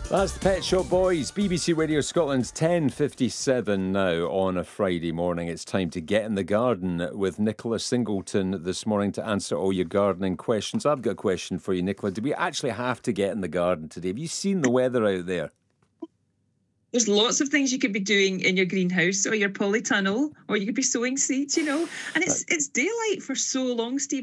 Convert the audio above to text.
That's the Pet Shop Boys, BBC Radio Scotland's 10:57 now on a Friday morning. It's time to get in the garden with Nicola Singleton this morning to answer all your gardening questions. I've got a question for you, Nicola. Do we actually have to get in the garden today? Have you seen the weather out there? There's lots of things you could be doing in your greenhouse or your polytunnel, or you could be sowing seeds, and it's daylight for so long, Steve.